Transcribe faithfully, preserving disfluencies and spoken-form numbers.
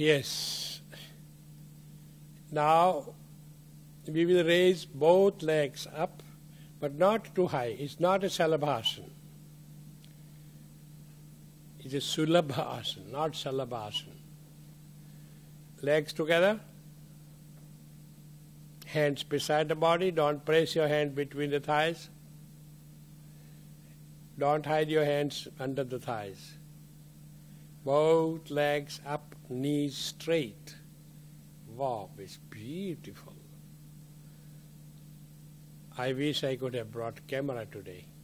Yes. Now we will raise both legs up, but not too high. It's not a Salabhasana. It's a Sulabha asana, not Salabhasana. Legs together. Hands beside the body. Don't press your hand between the thighs. Don't hide your hands under the thighs. Both legs up, knees straight. Wow, it's beautiful. I wish I could have brought camera today.